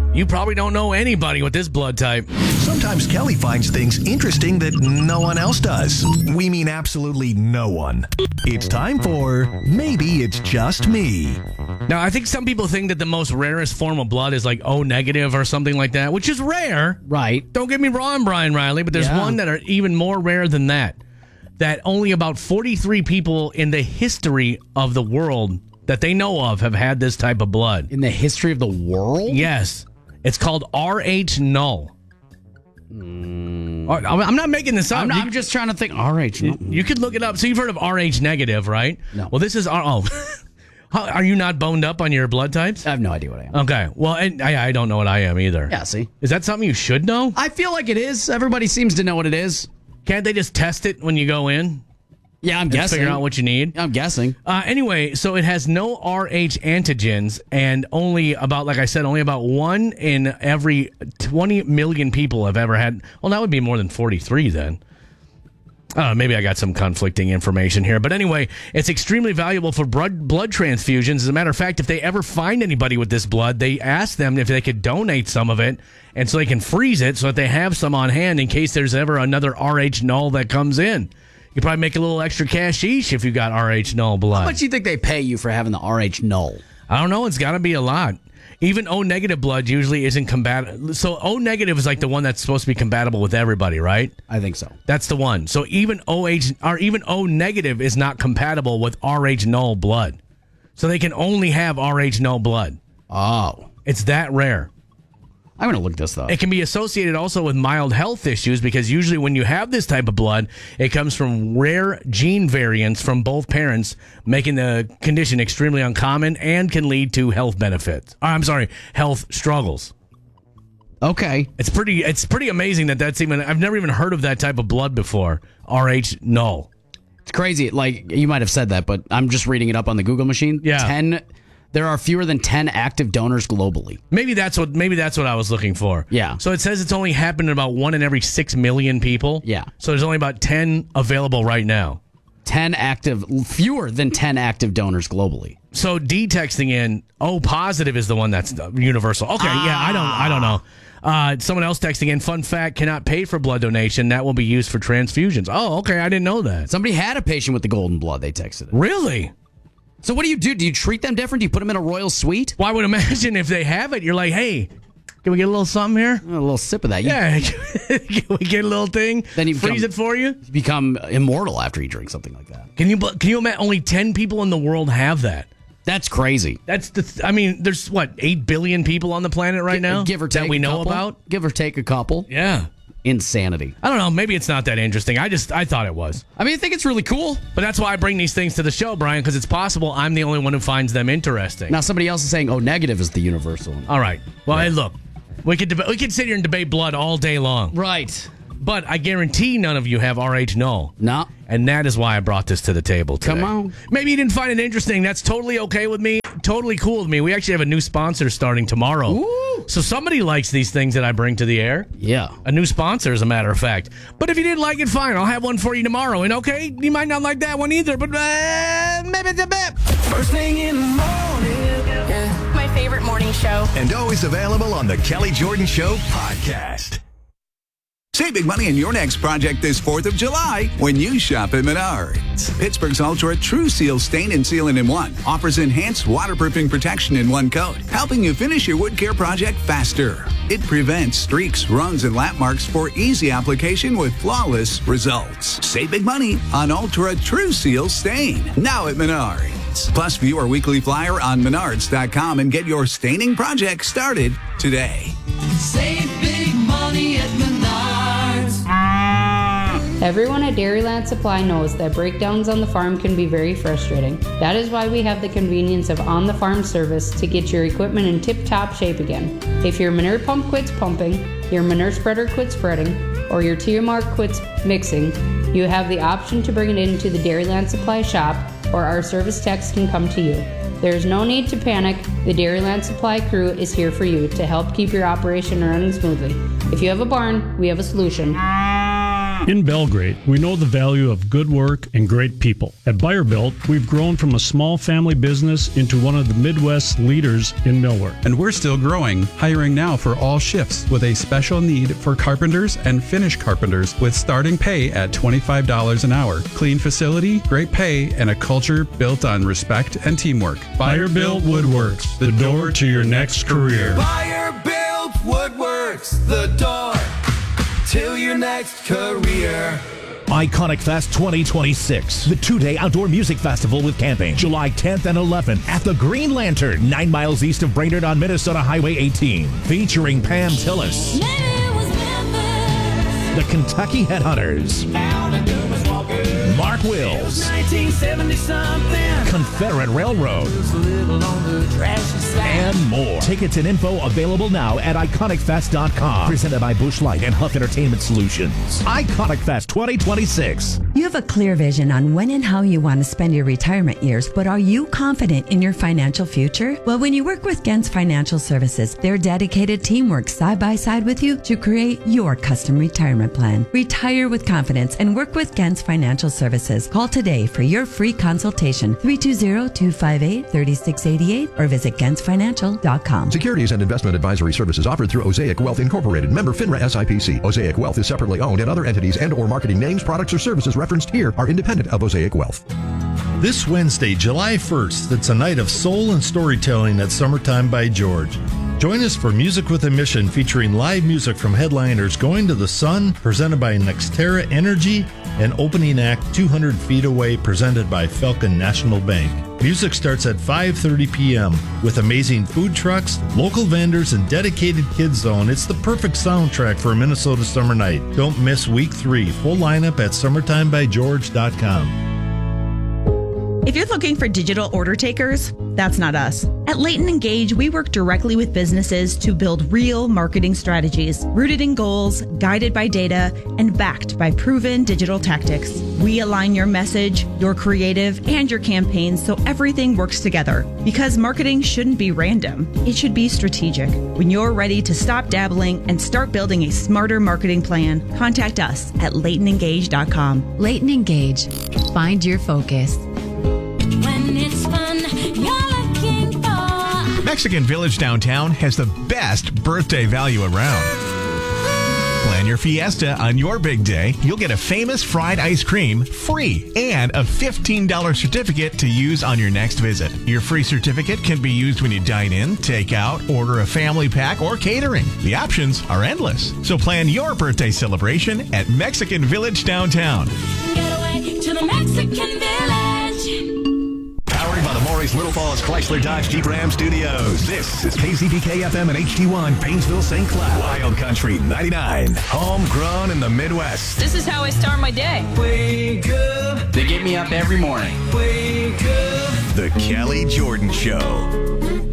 You probably don't know anybody with this blood type. Sometimes Kelly finds things interesting that no one else does. We mean absolutely no one. It's time for Maybe It's Just Me. Now, I think some people think that the most rarest form of blood is like O negative or something like that, which is rare. Right. Don't get me wrong, Brian Riley, but there's one that are even more rare than that. That only about 43 people in the history of the world that they know of have had this type of blood. In the history of the world? Yes. It's called RH null. I'm not making this up. I'm just trying to think. RH null. You could look it up. So you've heard of RH negative, right? No. Well, this is are you not boned up on your blood types? I have no idea what I am. Okay. Well, I don't know what I am either. Yeah, see? Is that something you should know? I feel like it is. Everybody seems to know what it is. Can't they just test it when you go in? Yeah, I'm guessing. Figure out what you need? I'm guessing. Anyway, so it has no RH antigens, and only about, like I said, only about 1 in every 20 million people have ever had. Well, that would be more than 43 then. Maybe I got some conflicting information here. But anyway, it's extremely valuable for blood transfusions. As a matter of fact, if they ever find anybody with this blood, they ask them if they could donate some of it, and so they can freeze it so that they have some on hand in case there's ever another RH null that comes in. You probably make a little extra cashish if you got RH null blood. How much do you think they pay you for having the RH null? I don't know. It's got to be a lot. Even O negative blood usually isn't compatible. So O negative is like the one that's supposed to be compatible with everybody, right? I think so. That's the one. So even O negative is not compatible with RH null blood. So they can only have RH null blood. Oh. It's that rare. I'm going to look this up. It can be associated also with mild health issues because usually when you have this type of blood, it comes from rare gene variants from both parents, making the condition extremely uncommon and can lead to health benefits. Health struggles. Okay. It's pretty amazing that's even. I've never even heard of that type of blood before. RH null. It's crazy. Like, you might have said that, but I'm just reading it up on the Google machine. Yeah. There are fewer than 10 active donors globally. Maybe that's what I was looking for. Yeah. So it says it's only happened to about 1 in every 6 million people. Yeah. So there's only about 10 available right now. Fewer than 10 active donors globally. So D texting in, O positive is the one that's universal. Okay, yeah, I don't know. Someone else texting in, fun fact, cannot pay for blood donation. That will be used for transfusions. Oh, okay, I didn't know that. Somebody had a patient with the golden blood, they texted it. Really? So what do you do? Do you treat them different? Do you put them in a royal suite? Well, I would imagine if they have it, you're like, hey, can we get a little something here? A little sip of that. Yeah, can we get a little thing? Then you freeze it for you? You become immortal after you drink something like that. Can you imagine only 10 people in the world have that? That's crazy. There's 8 billion people on the planet right now? Give or take that we know couple. about? Give or take a couple. Yeah. Insanity. I don't know. Maybe it's not that interesting. I thought it was. I think it's really cool. But that's why I bring these things to the show, Brian, because it's possible I'm the only one who finds them interesting. Now, somebody else is saying, negative is the universal. All right. Well, hey, look, we could sit here and debate blood all day long. Right. But I guarantee none of you have RH null. No. And that is why I brought this to the table today. Come on. Maybe you didn't find it interesting. That's totally okay with me. Totally cool with me. We actually have a new sponsor starting tomorrow. Ooh. So somebody likes these things that I bring to the air. Yeah. A new sponsor, as a matter of fact. But if you didn't like it, fine. I'll have one for you tomorrow. And okay, you might not like that one either, but maybe it's a bit. First thing in the morning. Yeah. My favorite morning show. And always available on the Kelly Jordan Show podcast. Save big money on your next project this 4th of July when you shop at Menards. Pittsburgh's Ultra True Seal Stain and Seal in One offers enhanced waterproofing protection in one coat, helping you finish your wood care project faster. It prevents streaks, runs, and lap marks for easy application with flawless results. Save big money on Ultra True Seal Stain, now at Menards. Plus, view our weekly flyer on Menards.com and get your staining project started today. Save big money at Menards. Everyone at Dairyland Supply knows that breakdowns on the farm can be very frustrating. That is why we have the convenience of on-the-farm service to get your equipment in tip-top shape again. If your manure pump quits pumping, your manure spreader quits spreading, or your TMR quits mixing, you have the option to bring it into the Dairyland Supply shop, or our service techs can come to you. There is no need to panic. The Dairyland Supply crew is here for you to help keep your operation running smoothly. If you have a barn, we have a solution. In Belgrade, we know the value of good work and great people. At Buyer-Built, we've grown from a small family business into one of the Midwest's leaders in millwork. And we're still growing, hiring now for all shifts with a special need for carpenters and finish carpenters with starting pay at $25 an hour. Clean facility, great pay, and a culture built on respect and teamwork. Buyer-Built Woodworks, the door to your next career. Buyer-Built Woodworks, the door to your next career. Iconic Fest 2026, the two-day outdoor music festival with camping, July 10th and 11th at the Green Lantern, 9 miles east of Brainerd on Minnesota Highway 18, featuring Pam Tillis, the Kentucky Headhunters, Mark Wills, 1970-something, Confederate Railroad, and more. Tickets and info available now at IconicFest.com. Presented by Busch Light and Huff Entertainment Solutions. Iconic Fest 2026. You have a clear vision on when and how you want to spend your retirement years, but are you confident in your financial future? Well, when you work with Gens Financial Services, their dedicated team works side by side with you to create your custom retirement plan. Retire with confidence and work with Gens Financial Services. Call today for your free consultation, 320-258-3688, or visit GensFinancial.com. Securities and investment advisory services offered through Osaic Wealth Incorporated, member FINRA SIPC. Osaic Wealth is separately owned, and other entities and or marketing names, products, or services referenced here are independent of Osaic Wealth. This Wednesday, July 1st, it's a night of soul and storytelling at Summertime by George. Join us for Music with a Mission, featuring live music from headliners Going to the Sun, presented by Nextera Energy, and opening act 200 Feet Away, presented by Falcon National Bank. Music starts at 5:30 p.m. with amazing food trucks, local vendors, and dedicated kids zone. It's the perfect soundtrack for a Minnesota summer night. Don't miss week 3. Full lineup at summertimebygeorge.com. If you're looking for digital order takers, that's not us. At Leighton Engage, we work directly with businesses to build real marketing strategies, rooted in goals, guided by data, and backed by proven digital tactics. We align your message, your creative, and your campaigns so everything works together. Because marketing shouldn't be random, it should be strategic. When you're ready to stop dabbling and start building a smarter marketing plan, contact us at LeightonEngage.com. Leighton Engage. Find your focus. When it's fun, you're looking for. Mexican Village downtown has the best birthday value around. Plan your fiesta on your big day. You'll get a famous fried ice cream free and a $15 certificate to use on your next visit. Your free certificate can be used when you dine in, take out, order a family pack, or catering. The options are endless. So plan your birthday celebration at Mexican Village downtown. Get away to the Mexican Village. Powered by the Maurice Little Falls Chrysler Dodge Jeep Ram Studios. This is KZBK FM and HD1 Painesville, St. Cloud. Wild Country 99. Homegrown in the Midwest. This is how I start my day. Wake up. They get me up every morning. Wake up. The Kelly Jordan Show.